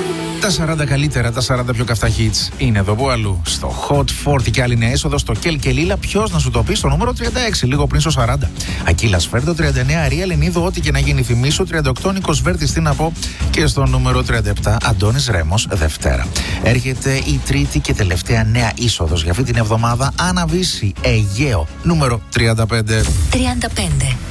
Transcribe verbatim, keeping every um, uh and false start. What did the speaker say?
Τα σαράντα καλύτερα, τα σαράντα πιο καυτά hits είναι εδώ που αλλού. Στο Hot σαράντα και άλλη νέα είσοδο στο Κέλ και Λίλα. Ποιος να σου το πει στο νούμερο τριάντα έξι, λίγο πριν στο σαράντα. Ακύλα Σφέρντο τριάντα εννέα, Ρία Λενίδου, ό,τι και να γίνει θυμίσου. τριάντα οκτώ, Νίκος Βέρτης, τι να πω. Και στο νούμερο τριάντα επτά, Αντώνης Ρέμος, Δευτέρα. Έρχεται η τρίτη και τελευταία νέα είσοδος για αυτή την εβδομάδα. Άννα Βύση, Αιγαίο, νούμερο τριάντα πέντε. τριάντα πέντε.